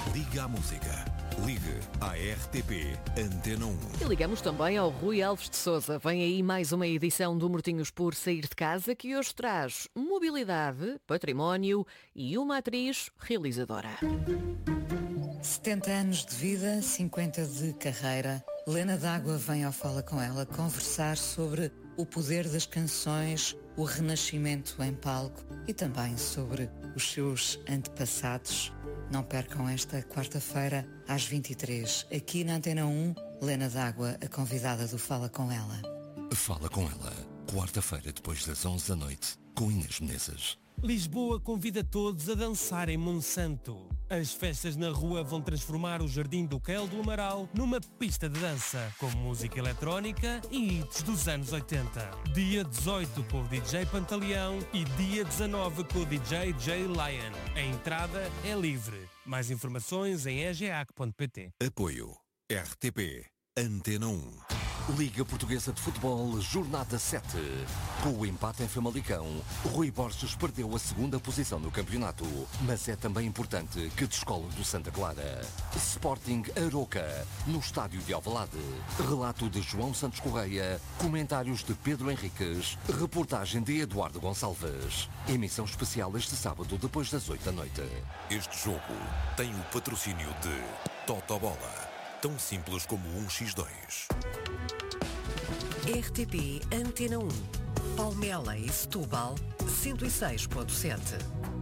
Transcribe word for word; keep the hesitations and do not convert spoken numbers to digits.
Liga à música. Ligue à R T P Antena um. E ligamos também ao Rui Alves de Sousa. Vem aí mais uma edição do Mortinhos por Sair de Casa, que hoje traz mobilidade, património e uma atriz realizadora. setenta anos de vida, cinquenta de carreira. Lena D'Água vem ao Fala Com Ela conversar sobre o poder das canções, o renascimento em palco e também sobre os seus antepassados. Não percam esta quarta-feira às vinte e três, aqui na Antena um, Lena D'Água, a convidada do Fala Com Ela. Fala Com Ela, quarta-feira depois das onze da noite, com Inês Menezes. Lisboa convida todos a dançar em Monsanto. As festas na rua vão transformar o Jardim do Quel do Amaral numa pista de dança, com música eletrónica e hits dos anos oitenta. Dia dezoito com o D J Pantaleão e dia dezanove com o D J Jay Lion. A entrada é livre. Mais informações em e g a c ponto p t. Apoio R T P Antena um. Liga Portuguesa de Futebol, Jornada sete. Com o empate em Famalicão, Rui Borges perdeu a segunda posição no campeonato, mas é também importante que descole do Santa Clara. Sporting Aroca, no estádio de Alvalade. Relato de João Santos Correia, comentários de Pedro Henriques, reportagem de Eduardo Gonçalves. Emissão especial este sábado depois das oito da noite. Este jogo tem o patrocínio de Totobola, tão simples como um por dois. R T P Antena um, Palmela e Setúbal, cento e seis ponto sete.